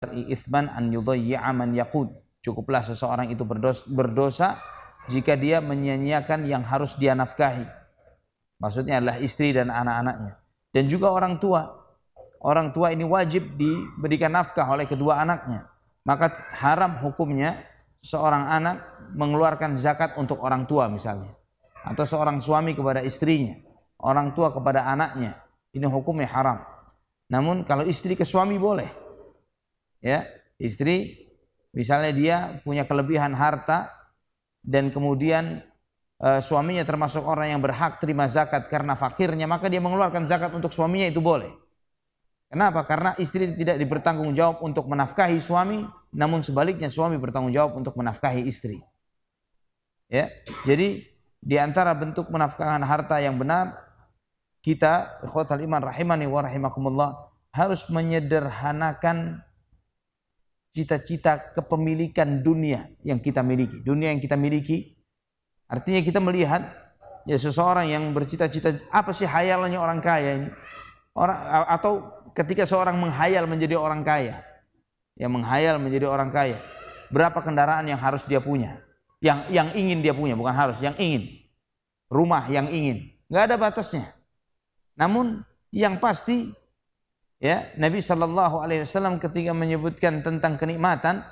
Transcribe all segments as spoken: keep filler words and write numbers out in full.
itsman an yudayyi'a man yaqud. Cukuplah seseorang itu berdosa, berdosa jika dia menyia-nyiakan yang harus dia nafkahi. Maksudnya adalah istri dan anak-anaknya. Dan juga orang tua. Orang tua ini wajib diberikan nafkah oleh kedua anaknya. Maka haram hukumnya seorang anak mengeluarkan zakat untuk orang tua misalnya. Atau seorang suami kepada istrinya. Orang tua kepada anaknya. Ini hukumnya haram. Namun kalau istri ke suami boleh. Ya, istri misalnya dia punya kelebihan harta dan kemudian e, suaminya termasuk orang yang berhak terima zakat karena fakirnya, maka dia mengeluarkan zakat untuk suaminya, itu boleh. Kenapa? Karena istri tidak bertanggung jawab untuk menafkahi suami, namun sebaliknya suami bertanggung jawab untuk menafkahi istri. Ya, jadi di antara bentuk menafkahkan harta yang benar, kita ikhwatal iman rahimani wa rahimakumullah harus menyederhanakan cita-cita kepemilikan dunia yang kita miliki. Dunia yang kita miliki, artinya kita melihat ya seseorang yang bercita-cita, apa sih hayalannya orang kaya ini? Orang, atau ketika seorang menghayal menjadi orang kaya, yang menghayal menjadi orang kaya, berapa kendaraan yang harus dia punya? Yang yang ingin dia punya, bukan harus, yang ingin. Rumah yang ingin, nggak ada batasnya. Namun yang pasti, ya, Nabi Shallallahu Alaihi Wasallam ketika menyebutkan tentang kenikmatan,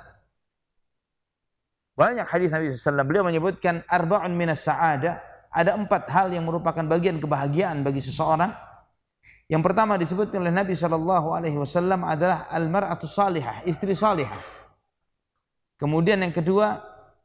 banyak hadis Nabi Shallallahu Alaihi Wasallam, beliau menyebutkan arba'un minas sa'adah, ada empat hal yang merupakan bagian kebahagiaan bagi seseorang. Yang pertama disebutkan oleh Nabi Shallallahu Alaihi Wasallam adalah al-mar'atu salihah, istri salihah. Kemudian yang kedua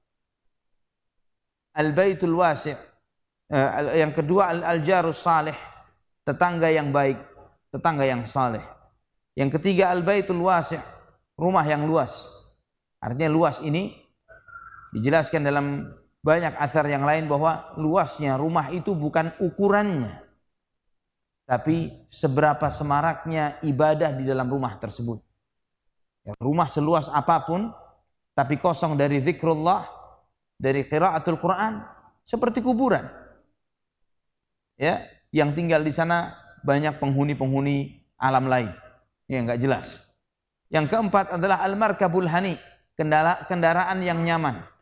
al-baitul wasi', yang kedua al-jarus salih, tetangga yang baik, tetangga yang saleh. Yang ketiga al-baitul wasi', rumah yang luas. Artinya luas ini dijelaskan dalam banyak athar yang lain bahwa luasnya rumah itu bukan ukurannya, tapi seberapa semaraknya ibadah di dalam rumah tersebut. Ya, rumah seluas apapun tapi kosong dari zikrullah, dari qiraatul Quran, seperti kuburan. Ya, yang tinggal di sana banyak penghuni-penghuni alam lain yang enggak jelas. Yang keempat adalah al-markabul hani, kendaraan yang nyaman.